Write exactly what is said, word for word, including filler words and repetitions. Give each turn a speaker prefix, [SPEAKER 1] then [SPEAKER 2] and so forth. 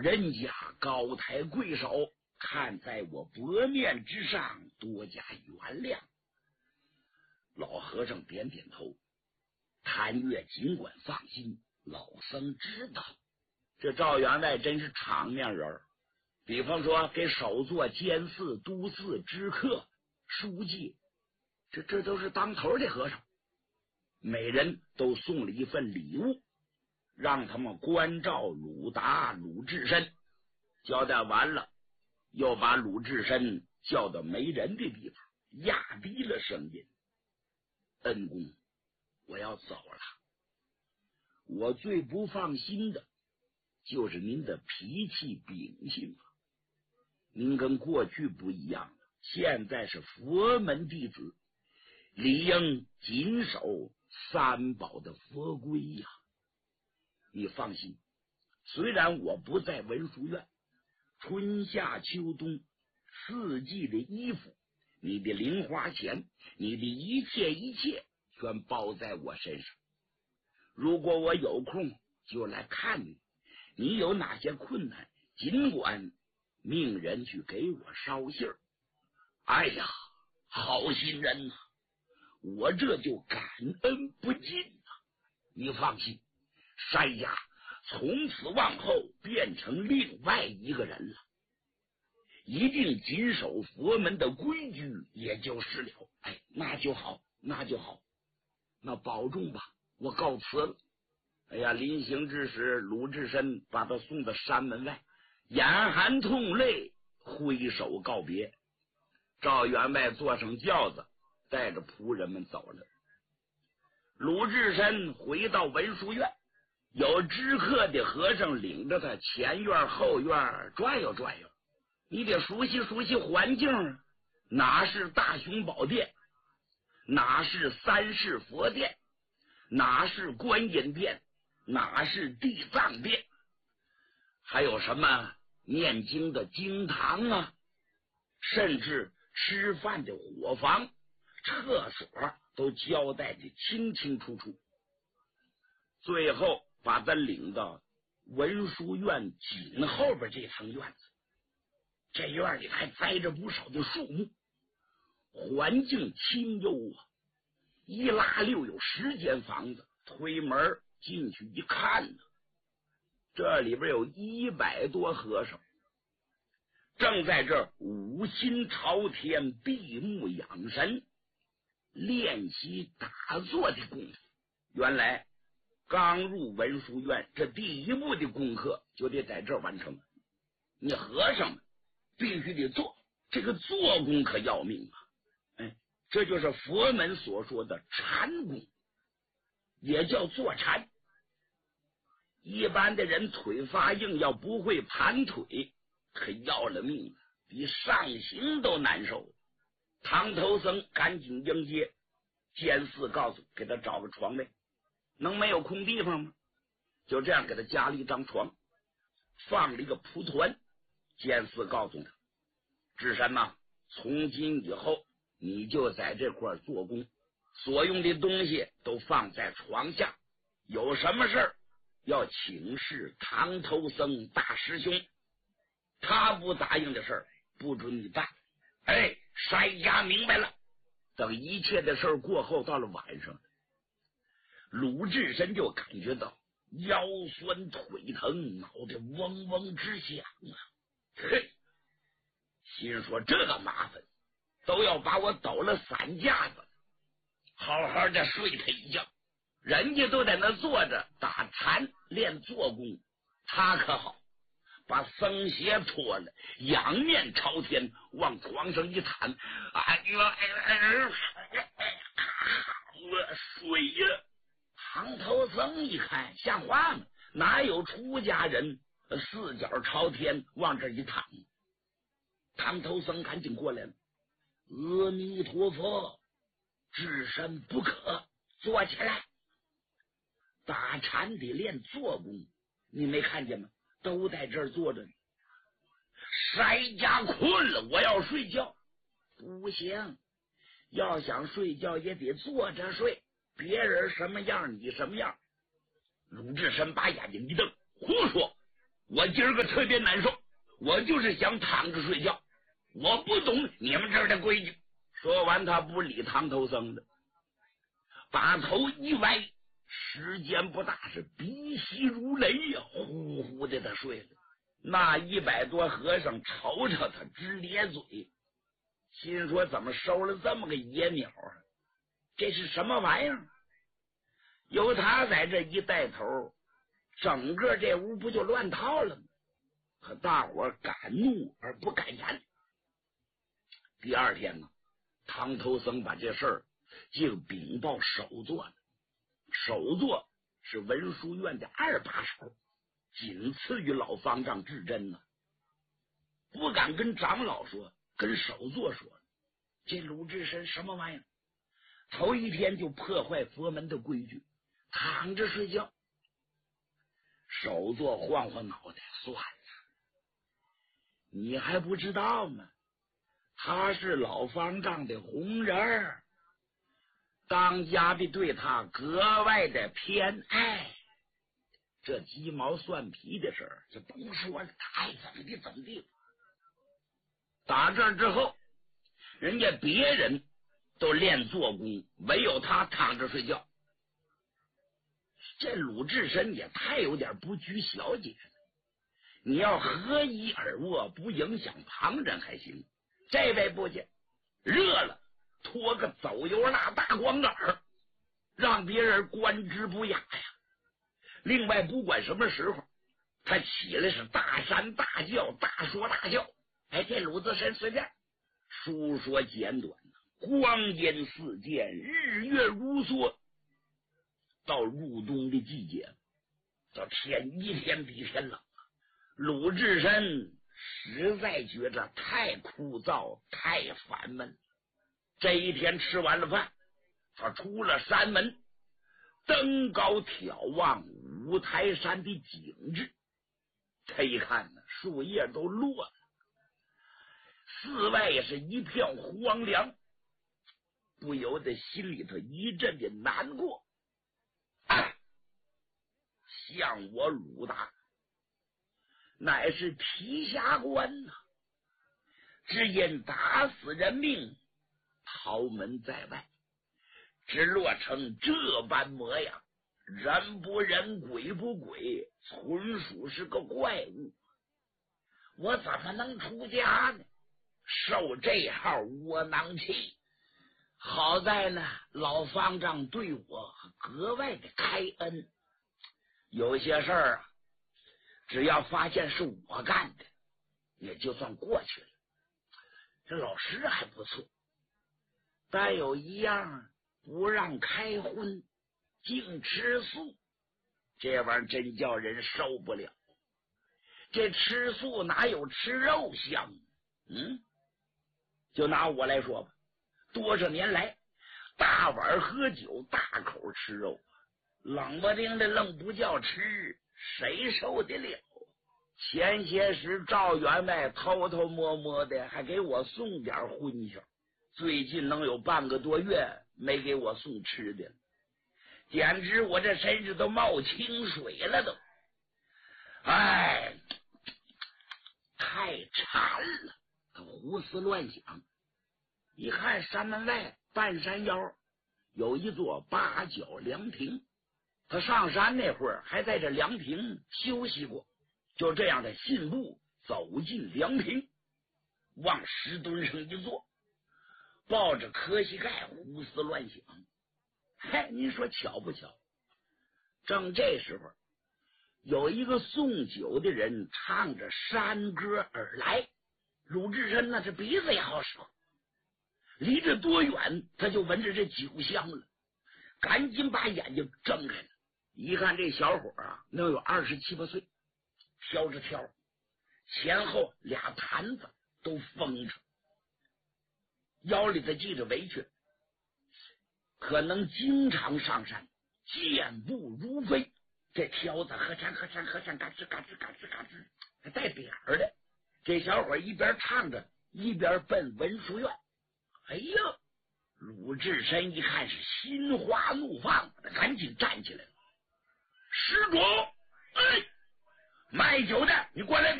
[SPEAKER 1] 人家高抬贵手，看在我薄面之上，多加原谅。老和尚点点头，谭月尽管放心，老僧知道这赵员外真是场面人，比方说给首座监寺、都寺知客、书记，这这都是当头的和尚，每人都送了一份礼物，让他们关照鲁达、鲁智深。交代完了，又把鲁智深叫到没人的地方，压低了声音：恩公，我要走了。我最不放心的就是您的脾气秉性啊，您跟过去不一样了，现在是佛门弟子，理应谨守三宝的佛规呀。你放心，虽然我不在文殊院，春夏秋冬四季的衣服，你的零花钱，你的一切一切全包在我身上。如果我有空就来看你，你有哪些困难，尽管命人去给我捎信儿。哎呀，好心人呐、啊，我这就感恩不尽啊！你放心，山家从此往后变成另外一个人了，一定谨守佛门的规矩，也就是了。哎，那就好，那就好，那保重吧，我告辞了。哎呀，临行之时，鲁智深把他送到山门外，眼含痛泪，挥手告别。赵员外坐上轿子，带着仆人们走了。鲁智深回到文殊院，有知客的和尚领着他前院后院转悠转悠，你得熟悉熟悉环境，哪是大雄宝殿，哪是三世佛殿，哪是观音殿，哪是地藏殿，还有什么念经的经堂啊，甚至吃饭的伙房、厕所都交代的清清楚楚。最后把他领到文殊院紧后边这层院子，这院里还栽着不少的树木，环境清幽啊。一拉溜有十间房子，推门进去一看呢，这里边有一百多和尚，正在这五心朝天，闭目养神，练习打坐的功夫。原来刚入文殊院，这第一步的功课就得在这儿完成。你和尚们必须得做，这个做功可要命啊！哎，这就是佛门所说的禅功，也叫坐禅。一般的人腿发硬，要不会盘腿，可要了命了，比上刑都难受。唐头僧赶紧迎接，监寺告诉给他找个床位，能没有空地方吗？就这样给他加了一张床，放了一个蒲团。监寺告诉他，智深呐，从今以后你就在这块做工，所用的东西都放在床下，有什么事儿要请示唐头僧大师兄，他不答应的事儿不准你办。哎，山家明白了。等一切的事儿过后，到了晚上，鲁智深就感觉到腰酸腿疼，脑袋嗡嗡直响啊！嘿，心说这个麻烦，都要把我抖了散架子，好好的睡他一觉。人家都在那坐着打禅练坐功，他可好，把僧鞋脱了，仰面朝天往床上一躺，哎呦哎哎我睡呀！唐头僧一看，像话吗？哪有出家人四脚朝天往这一躺？唐头僧赶紧过来了，阿弥陀佛，智深不可，坐起来。打禅得练坐功，你没看见吗？都在这儿坐着呢。筛家困了，我要睡觉。不行，要想睡觉也得坐着睡，别人什么样你什么样。鲁智深把眼睛一瞪，胡说， 我今儿个特别难受，我就是想躺着睡觉，我不懂你们这儿的规矩。说完他不理唐头僧的，把头一歪，时间不大，是鼻息如雷呀、啊，呼呼的他睡了。那一百多和尚瞅瞅他直咧嘴，心说怎么收了这么个野鸟啊？这是什么玩意儿？有他在这一带头，整个这屋不就乱套了吗？可大伙敢怒而不敢言。第二天呢，唐头僧把这事儿就禀报首座了。首座是文殊院的二把手，仅次于老方丈智真呢。不敢跟长老说，跟首座说，这鲁智深什么玩意儿？头一天就破坏佛门的规矩，躺着睡觉。首座晃晃脑袋，算了，你还不知道吗？他是老方丈的红人，当家的对他格外的偏爱，这鸡毛蒜皮的事儿就甭说了，他爱怎么地怎么地。打这儿之后，人家别人都练做工，唯有他躺着睡觉。这鲁智深也太有点不拘小节了。你要合衣而卧，不影响旁人还行，这位不行，热了拖个走油蜡大光杆儿，让别人观之不雅呀。另外不管什么时候，他起来是大山大叫，大说大笑。哎，这鲁智深随便书说简短，光阴似箭，日月如梭。到入冬的季节，到天一天比天冷，鲁智深实在觉得太枯燥太烦闷。这一天吃完了饭，他出了山门，登高眺望五台山的景致。他一看呢，树叶都落了，四外也是一片荒凉，不由得心里头一阵的难过。哎，像我鲁大乃是提辖官呐、啊，只因打死人命，逃门在外，只落成这般模样，人不人鬼不鬼，纯属是个怪物。我怎么能出家呢？受这号窝囊气。好在呢，老方丈对我格外的开恩，有些事儿啊，只要发现是我干的，也就算过去了。这老师还不错，但有一样，不让开荤，净吃素，这玩意儿真叫人受不了。这吃素哪有吃肉香？嗯，就拿我来说吧，多少年来，大碗喝酒，大口吃肉，冷不丁的愣不叫吃，谁受得了？前些时赵员外偷偷摸摸的还给我送点荤腥，最近能有半个多月没给我送吃的了，简直我这身上都冒清水了都。哎，太馋了，他胡思乱想。一看山门外半山腰有一座八角凉亭，他上山那会儿还在这凉亭休息过。就这样的信步走进凉亭，往石墩上一坐，抱着磕膝盖胡思乱想。嗨，您说巧不巧？正这时候，有一个送酒的人唱着山歌而来。鲁智深呢，这鼻子也好使，离着多远他就闻着这酒香了，赶紧把眼睛睁开了。一看这小伙啊，能有二十七八岁，挑着挑，前后俩坛子都封着，腰里头系着围裙，可能经常上山，健步如飞。这挑子和唱和唱和唱，嘎吱嘎吱嘎吱嘎吱，还带点儿的。这小伙一边唱着，一边奔文殊院。哎呀，鲁智深一看是心花怒放，赶紧站起来了。施主，哎， 卖酒的，你过来